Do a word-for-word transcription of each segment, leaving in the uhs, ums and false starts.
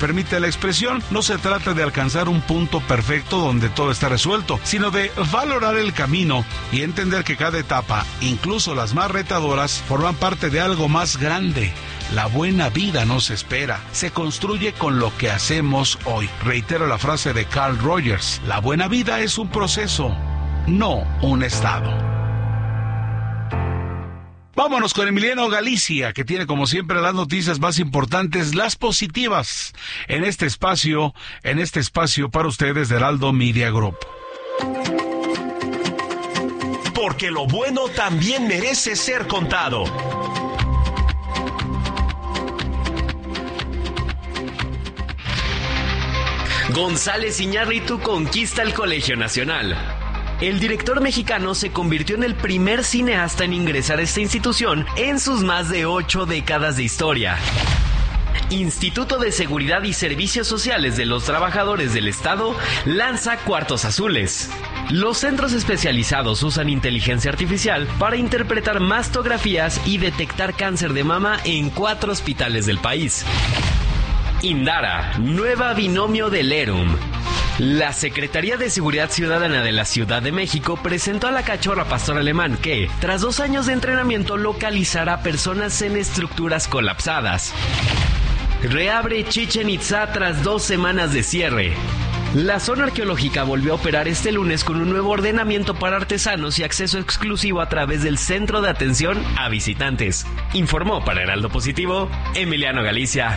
Permite la expresión, no se trata de alcanzar un punto perfecto donde todo está resuelto, sino de valorar el camino y entender que cada etapa, incluso las más retadoras, forman parte de algo más grande. La buena vida no se espera, se construye con lo que hacemos hoy. Reitero la frase de Carl Rogers: la buena vida es un proceso, no un estado. Vámonos con Emiliano Galicia, que tiene como siempre las noticias más importantes, las positivas, en este espacio, en este espacio para ustedes de Heraldo Media Group. Porque lo bueno también merece ser contado. González Iñárritu conquista el Colegio Nacional. El director mexicano se convirtió en el primer cineasta en ingresar a esta institución en sus más de ocho décadas de historia. Instituto de Seguridad y Servicios Sociales de los Trabajadores del Estado lanza cuartos azules. Los centros especializados usan inteligencia artificial para interpretar mastografías y detectar cáncer de mama en cuatro hospitales del país. Indara, nueva binomio del ERUM. La Secretaría de Seguridad Ciudadana de la Ciudad de México presentó a la cachorra pastor alemán que, tras dos años de entrenamiento, localizará personas en estructuras colapsadas. Reabre Chichén Itzá tras dos semanas de cierre. La zona arqueológica volvió a operar este lunes con un nuevo ordenamiento para artesanos y acceso exclusivo a través del Centro de Atención a Visitantes. Informó para Heraldo Positivo, Emiliano Galicia.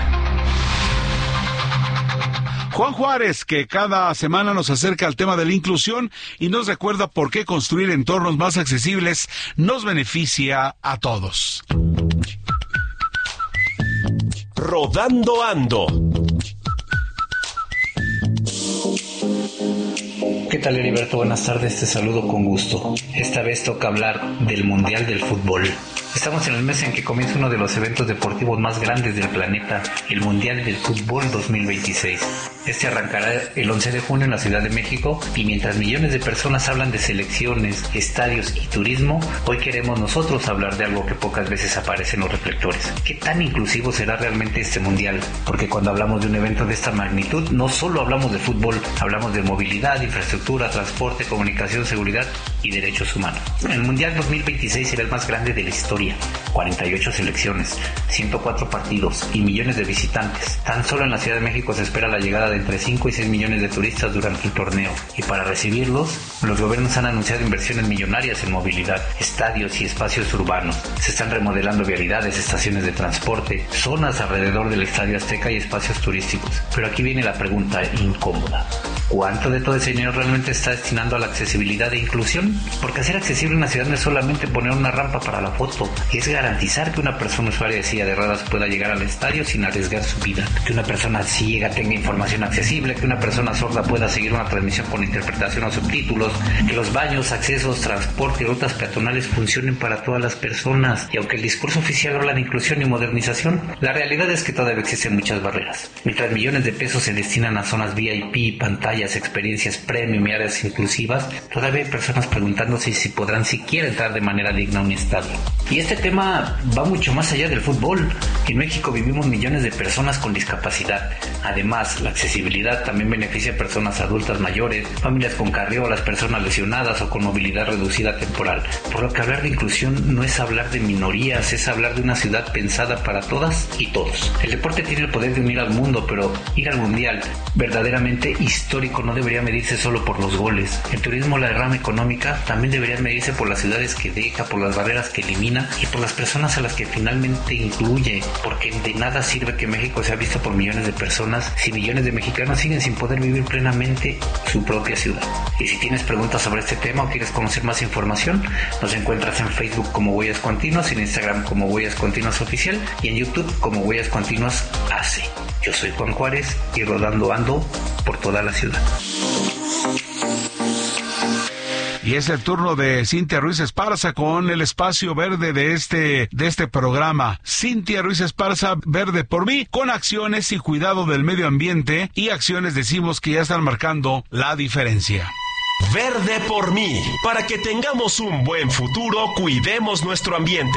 Juan Juárez, que cada semana nos acerca al tema de la inclusión y nos recuerda por qué construir entornos más accesibles nos beneficia a todos. Rodando Ando. ¿Qué tal, Heriberto? Buenas tardes, te saludo con gusto. Esta vez toca hablar del Mundial del Fútbol. Estamos en el mes en que comienza uno de los eventos deportivos más grandes del planeta, el Mundial del Fútbol dos mil veintiséis. Este arrancará el once de junio en la Ciudad de México y mientras millones de personas hablan de selecciones, estadios y turismo, hoy queremos nosotros hablar de algo que pocas veces aparece en los reflectores. ¿Qué tan inclusivo será realmente este Mundial? Porque cuando hablamos de un evento de esta magnitud, no solo hablamos de fútbol, hablamos de movilidad, infraestructura, transporte, comunicación, seguridad y derechos humanos. El Mundial dos mil veintiséis será el más grande de la historia. cuarenta y ocho selecciones, ciento cuatro partidos y millones de visitantes. Tan solo en la Ciudad de México se espera la llegada de entre cinco y seis millones de turistas durante el torneo. Y para recibirlos, los gobiernos han anunciado inversiones millonarias en movilidad, estadios y espacios urbanos. Se están remodelando vialidades, estaciones de transporte, zonas alrededor del Estadio Azteca y espacios turísticos. Pero aquí viene la pregunta incómoda. ¿Cuánto de todo ese dinero realmente está destinando a la accesibilidad e inclusión? Porque hacer accesible una ciudad no es solamente poner una rampa para la foto, es garantizar que una persona usuaria de silla de ruedas pueda llegar al estadio sin arriesgar su vida, que una persona ciega tenga información accesible, que una persona sorda pueda seguir una transmisión con interpretación o subtítulos, que los baños, accesos, transporte y rutas peatonales funcionen para todas las personas. Y aunque el discurso oficial habla de inclusión y modernización, la realidad es que todavía existen muchas barreras. Mientras millones de pesos se destinan a zonas V I P, pantallas, experiencias premium y áreas inclusivas, todavía hay personas preguntándose si podrán siquiera entrar de manera digna a un estadio. Y este tema va mucho más allá del fútbol. En México vivimos millones de personas con discapacidad. Además, la accesibilidad también beneficia a personas adultas mayores, familias con carriolas, personas lesionadas o con movilidad reducida temporal. Por lo que hablar de inclusión no es hablar de minorías, es hablar de una ciudad pensada para todas y todos. El deporte tiene el poder de unir al mundo, pero ir al mundial verdaderamente histórico no debería medirse solo por los goles. El turismo, la derrama económica, también debería medirse por las ciudades que deja, por las barreras que elimina y por las personas a las que finalmente incluye, porque de nada sirve que México sea visto por millones de personas si millones de mexicanos siguen sin poder vivir plenamente su propia ciudad. Y si tienes preguntas sobre este tema o quieres conocer más información, nos encuentras en Facebook como Huellas Continuas, en Instagram como Huellas Continuas Oficial y en YouTube como Huellas Continuas A C. Yo soy Juan Juárez y rodando ando por toda la ciudad. Y es el turno de Cintia Ruiz Esparza con el espacio verde de este, de este programa. Cintia Ruiz Esparza, Verde por mí, con acciones y cuidado del medio ambiente y acciones decimos que ya están marcando la diferencia. Verde por mí, para que tengamos un buen futuro, cuidemos nuestro ambiente.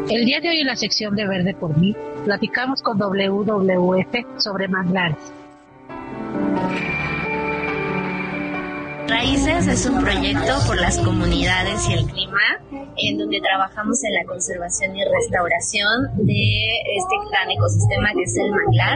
El día de hoy en la sección de Verde por Mí, platicamos con W W F sobre manglares. Raíces es un proyecto por las comunidades y el clima, en donde trabajamos en la conservación y restauración de este gran ecosistema que es el manglar,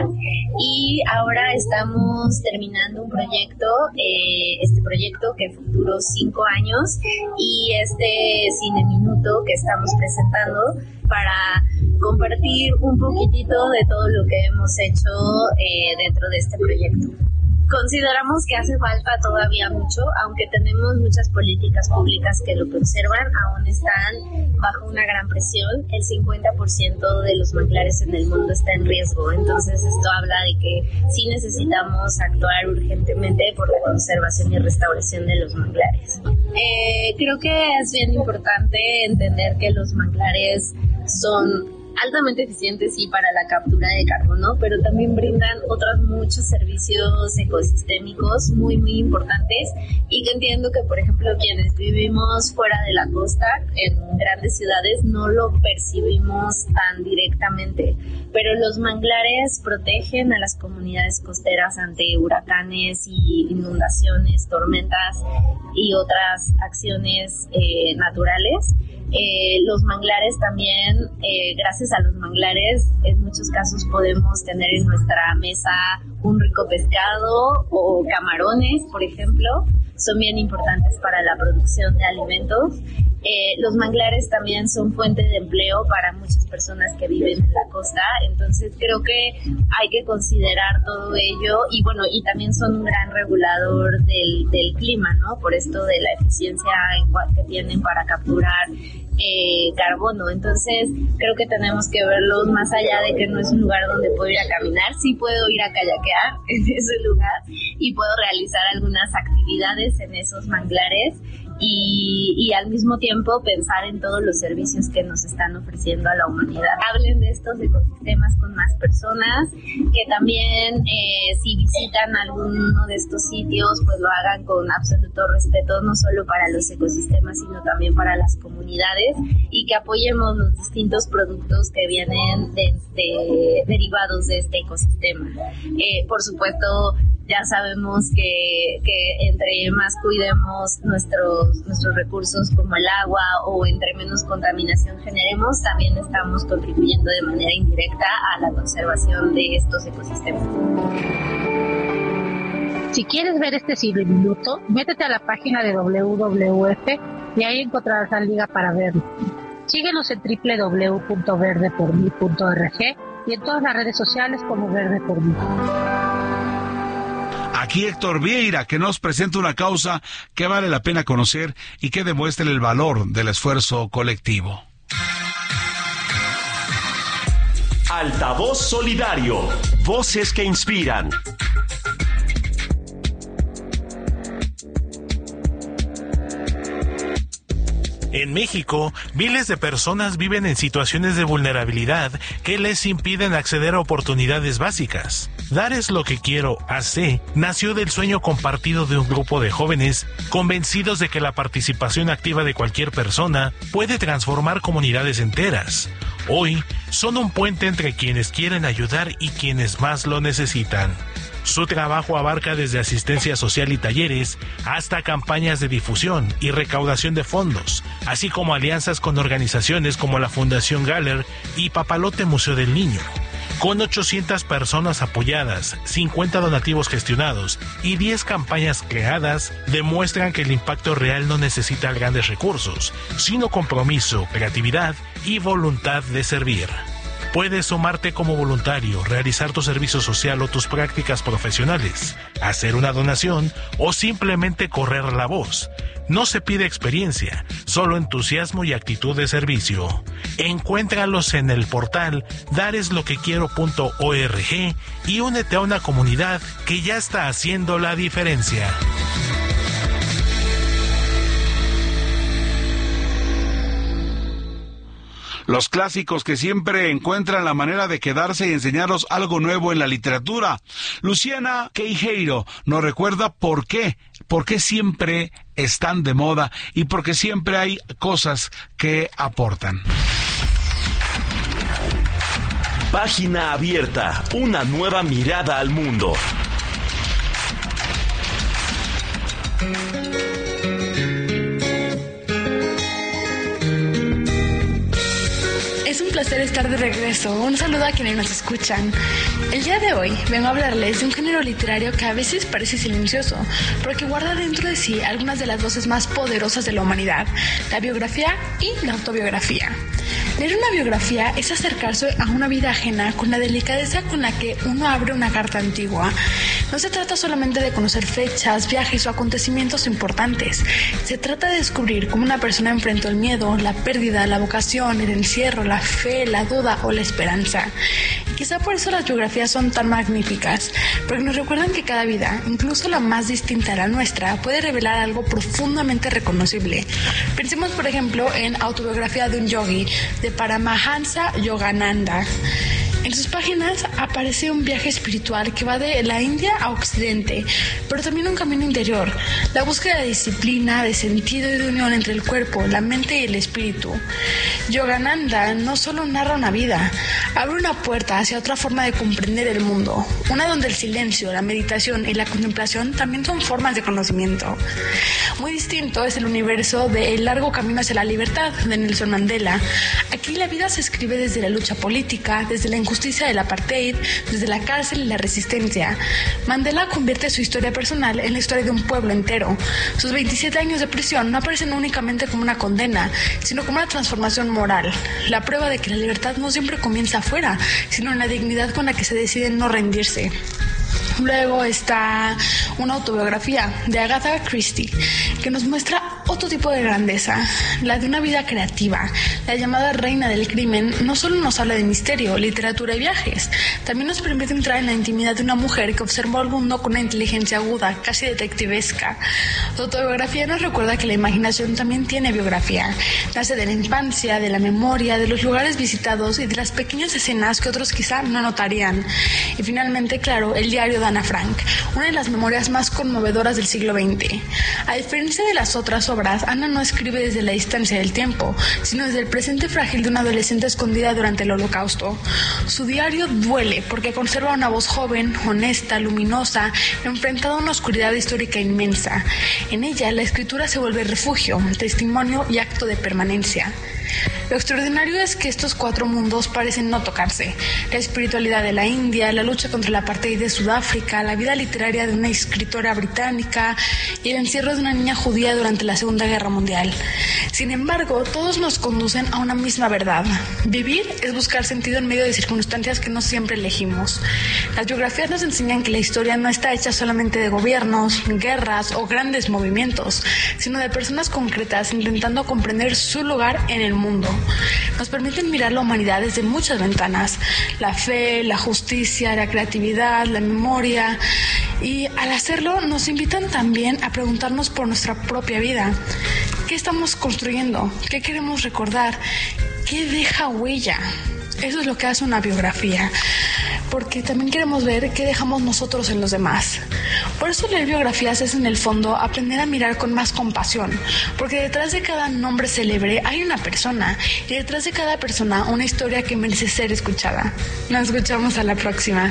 y ahora estamos terminando un proyecto, eh, este proyecto que duró cinco años, y este cine minuto que estamos presentando para compartir un poquitito de todo lo que hemos hecho eh, dentro de este proyecto. Consideramos que hace falta todavía mucho, aunque tenemos muchas políticas públicas que lo conservan, aún están bajo una gran presión. El cincuenta por ciento de los manglares en el mundo está en riesgo, entonces esto habla de que sí necesitamos actuar urgentemente por la conservación y restauración de los manglares. Eh, creo que es bien importante entender que los manglares son altamente eficientes sí para la captura de carbono, pero también brindan otros muchos servicios ecosistémicos muy muy importantes, y que entiendo que por ejemplo quienes vivimos fuera de la costa en grandes ciudades no lo percibimos tan directamente, pero los manglares protegen a las comunidades costeras ante huracanes y inundaciones, tormentas y otras acciones eh, naturales. Eh, los manglares también, eh, gracias a los manglares, en muchos casos podemos tener en nuestra mesa un rico pescado o camarones, por ejemplo. Son bien importantes para la producción de alimentos. Eh, los manglares también son fuente de empleo para muchas personas que viven en la costa, entonces creo que hay que considerar todo ello, y bueno, y también son un gran regulador del, del clima, ¿no? Por esto de la eficiencia que tienen para capturar eh, carbono. Entonces creo que tenemos que verlos más allá de que no es un lugar donde puedo ir a caminar. Sí puedo ir a kayakear en ese lugar y puedo realizar algunas actividades en esos manglares, Y, y al mismo tiempo pensar en todos los servicios que nos están ofreciendo a la humanidad. Hablen de estos ecosistemas con más personas, que también eh, si visitan alguno de estos sitios, pues lo hagan con absoluto respeto, no solo para los ecosistemas, sino también para las comunidades, y que apoyemos los distintos productos que vienen de, de, derivados de este ecosistema. Eh, por supuesto, ya sabemos que, que entre más cuidemos nuestros, nuestros recursos como el agua, o entre menos contaminación generemos, también estamos contribuyendo de manera indirecta a la conservación de estos ecosistemas. Si quieres ver este cine minuto, métete a la página de W W F y ahí encontrarás la liga para verlo. Síguenos en doble u doble u doble u punto verde por mí punto org y en todas las redes sociales como Verde por Mí. Aquí Héctor Vieira, que nos presenta una causa que vale la pena conocer y que demuestre el valor del esfuerzo colectivo. Altavoz Solidario. Voces que inspiran. En México, miles de personas viven en situaciones de vulnerabilidad que les impiden acceder a oportunidades básicas. Dar es lo que quiero, A C, nació del sueño compartido de un grupo de jóvenes convencidos de que la participación activa de cualquier persona puede transformar comunidades enteras. Hoy, son un puente entre quienes quieren ayudar y quienes más lo necesitan. Su trabajo abarca desde asistencia social y talleres hasta campañas de difusión y recaudación de fondos, así como alianzas con organizaciones como la Fundación Galler y Papalote Museo del Niño. Con ochocientas personas apoyadas, cincuenta donativos gestionados y diez campañas creadas, demuestran que el impacto real no necesita grandes recursos, sino compromiso, creatividad y voluntad de servir. Puedes sumarte como voluntario, realizar tu servicio social o tus prácticas profesionales, hacer una donación o simplemente correr la voz. No se pide experiencia, solo entusiasmo y actitud de servicio. Encuéntralos en el portal daresloquequiero punto org y únete a una comunidad que ya está haciendo la diferencia. Los clásicos que siempre encuentran la manera de quedarse y enseñarnos algo nuevo en la literatura. Luciana Queijeiro nos recuerda por qué, por qué siempre están de moda y por qué siempre hay cosas que aportan. Página abierta, una nueva mirada al mundo. Es un placer estar de regreso. Un saludo a quienes nos escuchan. El día de hoy vengo a hablarles de un género literario que a veces parece silencioso, pero que guarda dentro de sí algunas de las voces más poderosas de la humanidad: la biografía y la autobiografía. Leer una biografía es acercarse a una vida ajena con la delicadeza con la que uno abre una carta antigua. No se trata solamente de conocer fechas, viajes o acontecimientos importantes. Se trata de descubrir cómo una persona enfrentó el miedo, la pérdida, la vocación, el encierro, la fe, la duda o la esperanza. Y quizá por eso las biografías son tan magníficas, porque nos recuerdan que cada vida, incluso la más distinta a la nuestra, puede revelar algo profundamente reconocible. Pensemos, por ejemplo, en Autobiografía de un yogi, de Paramahansa Yogananda. En sus páginas aparece un viaje espiritual que va de la India a Occidente, pero también un camino interior, la búsqueda de disciplina, de sentido y de unión entre el cuerpo, la mente y el espíritu. Yogananda no solo narra una vida, abre una puerta hacia otra forma de comprender el mundo, una donde el silencio, la meditación y la contemplación también son formas de conocimiento. Muy distinto es el universo de El largo camino hacia la libertad, de Nelson Mandela. Aquí la vida se escribe desde la lucha política, desde la injusticia del apartheid, desde la cárcel y la resistencia. Mandela convierte su historia personal en la historia de un pueblo entero. Sus veintisiete años de prisión no aparecen únicamente como una condena, sino como una transformación moral, la prueba de que la libertad no siempre comienza afuera, sino en la dignidad con la que se decide no rendirse. Luego está una autobiografía de Agatha Christie, que nos muestra otro tipo de grandeza, la de una vida creativa. La llamada reina del crimen no solo nos habla de misterio, literatura y viajes, también nos permite entrar en la intimidad de una mujer que observó al mundo con una inteligencia aguda, casi detectivesca. Su autobiografía nos recuerda que la imaginación también tiene biografía. Nace de la infancia, de la memoria, de los lugares visitados y de las pequeñas escenas que otros quizá no notarían. Y finalmente, claro, el diario de Ana Frank, una de las memorias más conmovedoras del siglo veinte. A diferencia de las otras obras, Ana no escribe desde la distancia del tiempo, sino desde el presente frágil de una adolescente escondida durante el Holocausto. Su diario duele porque conserva una voz joven, honesta, luminosa, enfrentada a una oscuridad histórica inmensa. En ella, la escritura se vuelve refugio, testimonio y acto de permanencia. Lo extraordinario es que estos cuatro mundos parecen no tocarse: la espiritualidad de la India, la lucha contra el apartheid de Sudáfrica, la vida literaria de una escritora británica y el encierro de una niña judía durante la Segunda Guerra Mundial. Sin embargo, todos nos conducen a una misma verdad: vivir es buscar sentido en medio de circunstancias que no siempre elegimos. Las biografías nos enseñan que la historia no está hecha solamente de gobiernos, guerras o grandes movimientos, sino de personas concretas intentando comprender su lugar en el mundo. Nos permiten mirar la humanidad desde muchas ventanas: la fe, la justicia, la creatividad, la memoria. Y al hacerlo nos invitan también a preguntarnos por nuestra propia vida. ¿Qué estamos construyendo? ¿Qué queremos recordar? ¿Qué deja huella? Eso es lo que hace una biografía, porque también queremos ver qué dejamos nosotros en los demás. Por eso leer biografías es en el fondo aprender a mirar con más compasión, porque detrás de cada nombre célebre hay una persona, y detrás de cada persona una historia que merece ser escuchada. Nos escuchamos a la próxima.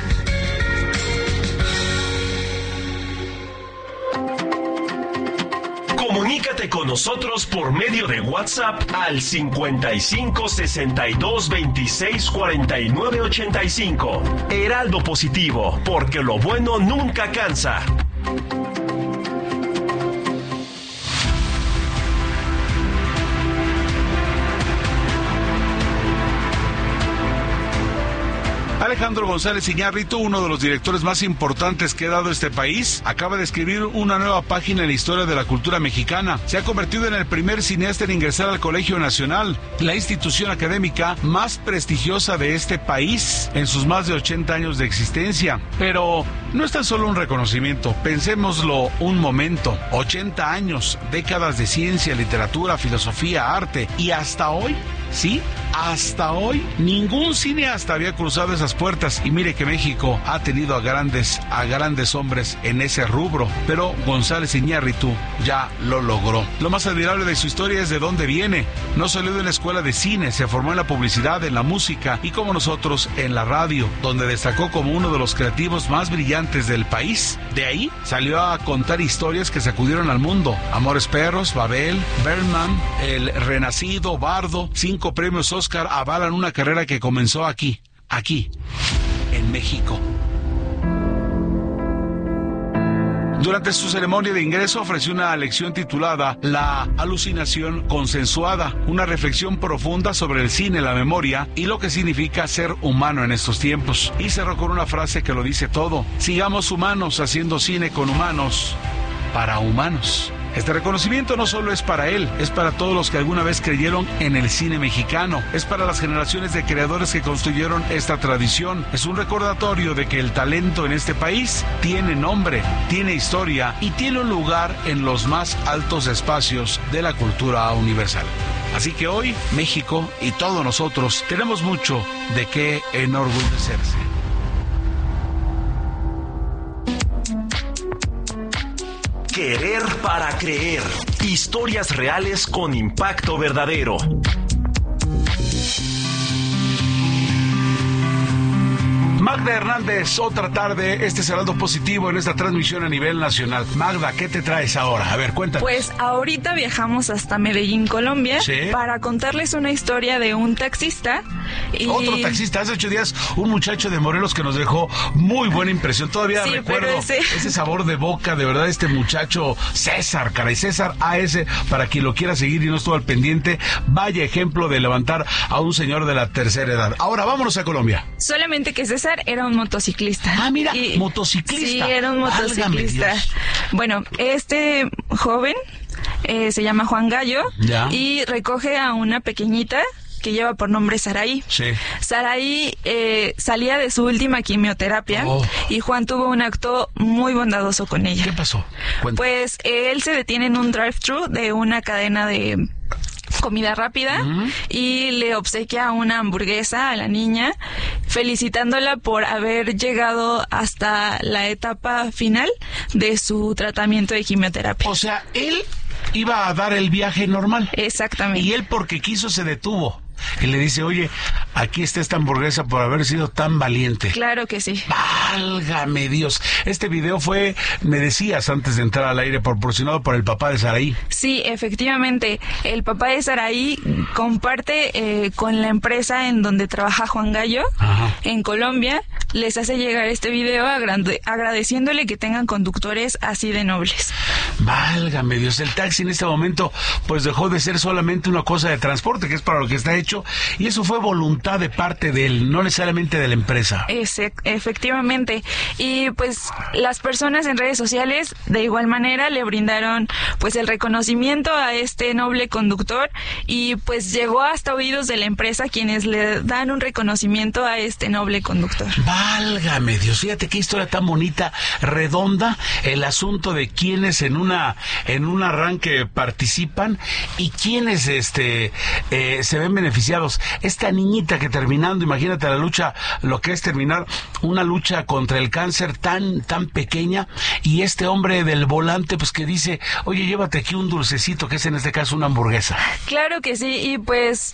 Comunícate con nosotros por medio de WhatsApp al cincuenta y cinco, sesenta y dos, veintiséis, cuarenta y nueve, ochenta y cinco. Heraldo Positivo, porque lo bueno nunca cansa. Alejandro González Iñárritu, uno de los directores más importantes que ha dado este país, acaba de escribir una nueva página en la historia de la cultura mexicana. Se ha convertido en el primer cineasta en ingresar al Colegio Nacional, la institución académica más prestigiosa de este país en sus más de ochenta años de existencia. Pero no es tan solo un reconocimiento, pensémoslo un momento: ochenta años, décadas de ciencia, literatura, filosofía, arte, y hasta hoy, sí, hasta hoy ningún cineasta había cruzado esas puertas. Y mire que México ha tenido a grandes, a grandes hombres en ese rubro, pero González Iñárritu ya lo logró. Lo más admirable de su historia es de dónde viene. No salió de la escuela de cine, se formó en la publicidad, en la música y, como nosotros, en la radio, donde destacó como uno de los creativos más brillantes del país. De ahí salió a contar historias que sacudieron al mundo. Amores Perros, Babel, Birdman, El Renacido, Bardo. Cinco premios Oscar avalan una carrera que comenzó aquí, aquí, en México. Durante su ceremonia de ingreso ofreció una lección titulada La alucinación consensuada, una reflexión profunda sobre el cine, la memoria y lo que significa ser humano en estos tiempos. Y cerró con una frase que lo dice todo: sigamos humanos haciendo cine con humanos para humanos. Este reconocimiento no solo es para él, es para todos los que alguna vez creyeron en el cine mexicano, es para las generaciones de creadores que construyeron esta tradición. Es un recordatorio de que el talento en este país tiene nombre, tiene historia y tiene un lugar en los más altos espacios de la cultura universal. Así que hoy, México y todos nosotros tenemos mucho de qué enorgullecerse. Querer para creer. Historias reales con impacto verdadero. Magda Hernández, otra tarde, este es Heraldo Positivo en esta transmisión a nivel nacional. Magda, ¿qué te traes ahora? A ver, cuéntanos. Pues ahorita viajamos hasta Medellín, Colombia, ¿sí?, para contarles una historia de un taxista. Y... Otro taxista. Hace ocho días, un muchacho de Morelos que nos dejó muy buena impresión. Todavía sí, recuerdo ese... ese sabor de boca, de verdad, este muchacho César, caray, César A S, para quien lo quiera seguir y no estuvo al pendiente, vaya ejemplo de levantar a un señor de la tercera edad. Ahora, vámonos a Colombia. Solamente que César era un motociclista. Ah, mira, y, motociclista. Sí, era un motociclista. Bueno, este joven eh, se llama Juan Gallo, ¿ya?, y recoge a una pequeñita que lleva por nombre Saraí. Sí. Saraí eh, salía de su última quimioterapia, oh, y Juan tuvo un acto muy bondadoso con ella. ¿Qué pasó? Cuenta. Pues eh, él se detiene en un drive-thru de una cadena de comida rápida, uh-huh, y le obsequia una hamburguesa a la niña, felicitándola por haber llegado hasta la etapa final de su tratamiento de quimioterapia. O sea, él iba a dar el viaje normal. Exactamente. Y él, porque quiso, se detuvo. Y le dice, oye, aquí está esta hamburguesa por haber sido tan valiente. Claro que sí. Válgame Dios. Este video fue, me decías antes de entrar al aire, proporcionado por el papá de Saraí. Sí, efectivamente. El papá de Saraí comparte eh, con la empresa en donde trabaja Juan Gallo, ajá, en Colombia. Les hace llegar este video agrade- agradeciéndole que tengan conductores así de nobles. Válgame Dios. El taxi en este momento pues dejó de ser solamente una cosa de transporte, que es para lo que está hecho, y eso fue voluntad de parte de él, no necesariamente de la empresa. Es, efectivamente. Y pues las personas en redes sociales de igual manera le brindaron pues el reconocimiento a este noble conductor, y pues llegó hasta oídos de la empresa, quienes le dan un reconocimiento a este noble conductor. Válgame Dios, fíjate qué historia tan bonita, redonda, el asunto de quienes en una en un arranque participan y quienes este eh, se ven beneficiados. Esta niñita que terminando, imagínate la lucha, lo que es terminar una lucha contra el cáncer tan tan pequeña, y este hombre del volante pues que dice, oye, llévate aquí un dulcecito, que es en este caso una hamburguesa. Claro que sí, y pues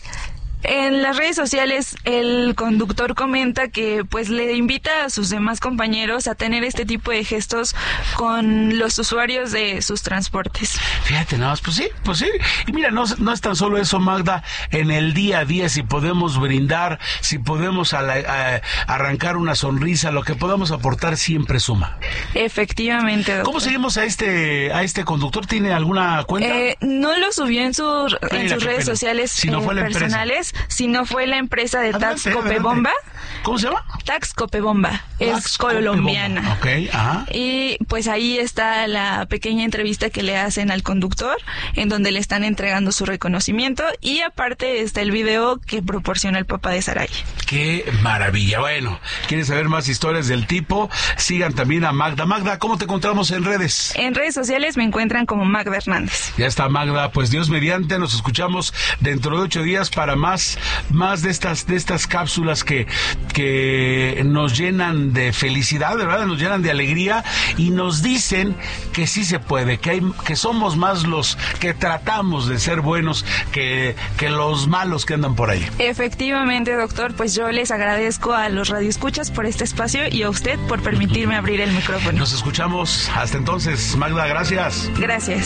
en las redes sociales el conductor comenta que pues le invita a sus demás compañeros a tener este tipo de gestos con los usuarios de sus transportes. Fíjate nada más, pues sí, pues sí. Y mira, no, no es tan solo eso, Magda, en el día a día, si podemos brindar, si podemos a la, a arrancar una sonrisa, lo que podamos aportar siempre suma. Efectivamente, doctor. ¿Cómo seguimos a este a este conductor? ¿Tiene alguna cuenta? Eh, no lo subió en, su, en Mira, sus redes pena. sociales si no eh, fue la personales, empresa. si no fue la empresa de Adelante, Tax Copebomba. ¿Cómo se llama? Tax Copebomba. Es colombiana. Ok, ajá. Y pues ahí está la pequeña entrevista que le hacen al conductor, en donde le están entregando su reconocimiento, y aparte está el video que proporciona el papá de Sarai. ¡Qué maravilla! Bueno, ¿quieren saber más historias del tipo? Sigan también a Magda. Magda, ¿cómo te encontramos en redes? En redes sociales me encuentran como Magda Hernández. Ya está, Magda. Pues Dios mediante, nos escuchamos dentro de ocho días para más, más de estas, de estas cápsulas que, que nos llenan de felicidad, de verdad, nos llenan de alegría y nos dicen que sí se puede, que hay, que somos más los que tratamos de ser buenos que, que los malos que andan por ahí. Efectivamente, doctor, pues yo les agradezco a los radioescuchas por este espacio y a usted por permitirme abrir el micrófono. Nos escuchamos hasta entonces, Magda, gracias. Gracias.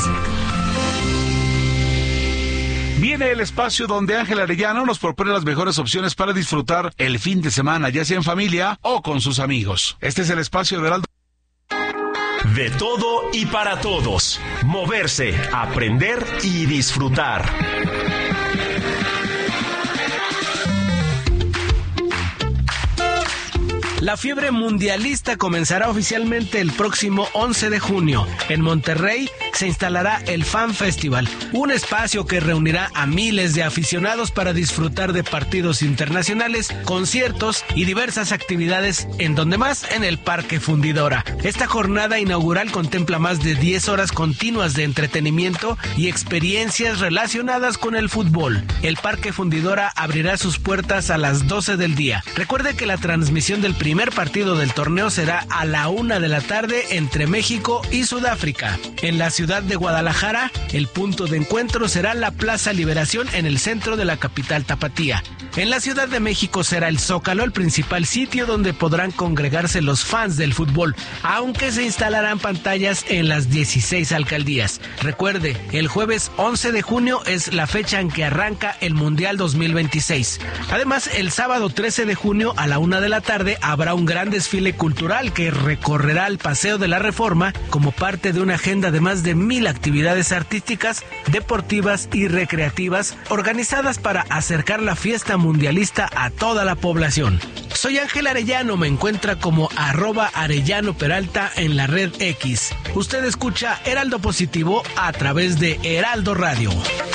Viene el espacio donde Ángel Arellano nos propone las mejores opciones para disfrutar el fin de semana, ya sea en familia o con sus amigos. Este es el espacio de Heraldo. De todo y para todos. Moverse, aprender y disfrutar. La fiebre mundialista comenzará oficialmente el próximo once de junio. En Monterrey se instalará el Fan Festival, un espacio que reunirá a miles de aficionados para disfrutar de partidos internacionales, conciertos y diversas actividades, en donde más en el Parque Fundidora. Esta jornada inaugural contempla más de diez horas continuas de entretenimiento y experiencias relacionadas con el fútbol. El Parque Fundidora abrirá sus puertas a las doce del día. Recuerde que la transmisión del primer partido del torneo será a la una de la tarde entre México y Sudáfrica. En la ciudad de Guadalajara, el punto de encuentro será la Plaza Liberación en el centro de la capital tapatía. En la Ciudad de México será el Zócalo el principal sitio donde podrán congregarse los fans del fútbol, aunque se instalarán pantallas en las dieciséis alcaldías. Recuerde, el jueves once de junio es la fecha en que arranca el Mundial dos mil veintiséis. Además, el sábado trece de junio a la una de la tarde habrá un gran desfile cultural que recorrerá el Paseo de la Reforma como parte de una agenda de más de mil actividades artísticas, deportivas y recreativas organizadas para acercar la fiesta mundialista a toda la población. Soy Ángel Arellano, me encuentra como arroba Arellano Peralta en la red X. Usted escucha Heraldo Positivo a través de Heraldo Radio.